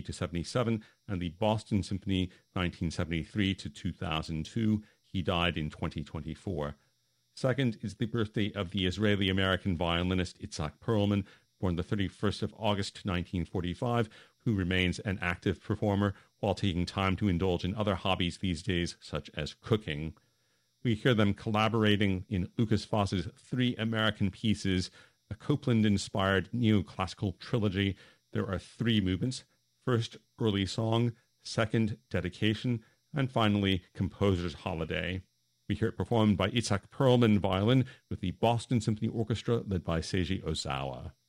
1970 to 77, and the Boston Symphony 1973 to 2002. He died in 2024. Second is the birthday of the Israeli-American violinist Itzhak Perlman, born the 31st of August 1945, who remains an active performer while taking time to indulge in other hobbies these days, such as cooking. We hear them collaborating in Lukas Foss's 3 American pieces, a Copland-inspired neoclassical trilogy. There are 3 movements. First, Early Song. Second, Dedication. And finally, Composer's Holiday. We hear it performed by Itzhak Perlman violin with the Boston Symphony Orchestra led by Seiji Ozawa.